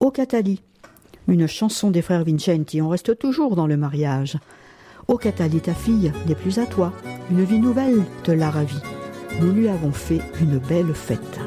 O Catali, une chanson des frères Vincenti, on reste toujours dans le mariage. O Catali, ta fille n'est plus à toi, une vie nouvelle te l'a ravie. Nous lui avons fait une belle fête.